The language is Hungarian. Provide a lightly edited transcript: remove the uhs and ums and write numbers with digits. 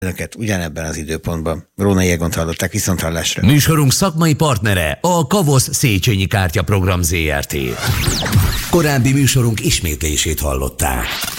Önöket ugyanebben az időpontban. Rónai Egont hallották, viszonthallásra. Műsorunk szakmai partnere a Kavosz Széchenyi Kártya Program Zrt. Korábbi műsorunk ismétlését hallották.